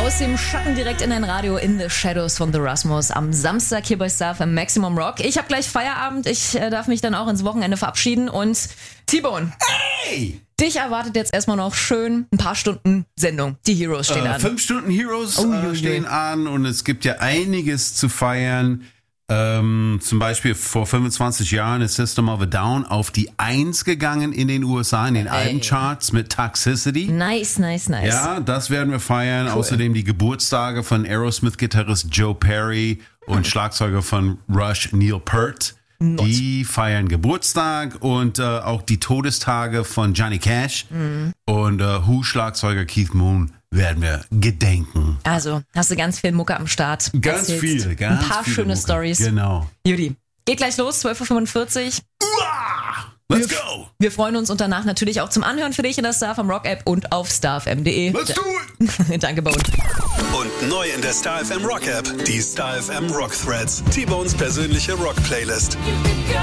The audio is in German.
Aus dem Schatten direkt in dein Radio, In the Shadows von The Rasmus am Samstag hier bei Star FM Maximum Rock. Ich habe gleich Feierabend, ich darf mich dann auch ins Wochenende verabschieden und T-Bone. Hey! Dich erwartet jetzt erstmal noch schön ein paar Stunden Sendung. Die Heroes stehen an. 5 Stunden Heroes stehen an und es gibt ja einiges zu feiern. Zum Beispiel vor 25 Jahren ist System of a Down auf die 1 gegangen in den USA, in den Albencharts mit Toxicity. Nice. Ja, das werden wir feiern. Cool. Außerdem die Geburtstage von Aerosmith-Gitarrist Joe Perry und Schlagzeuger von Rush Neil Peart. Die feiern Geburtstag und auch die Todestage von Johnny Cash und Who-Schlagzeuger Keith Moon werden wir gedenken. Also, hast du ganz viel Mucke am Start. Ganz viel. Ein paar schöne Stories. Genau. Judy, geht gleich los, 12.45 Uhr. Let's go! Wir freuen uns und danach natürlich auch zum Anhören für dich in der Star FM Rock App und auf starfm.de. Let's do it! Danke, Bone. Und neu in der Star FM Rock App, die Star FM Rock Threads, T-Bones persönliche Rock Playlist. You could go